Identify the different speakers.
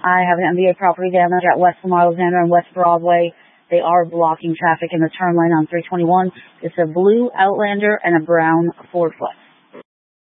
Speaker 1: I have an MBA property damage at West Lamar Alexander and West Broadway. They are blocking traffic in the turn lane on 321. It's a blue Outlander and a brown Ford Flex.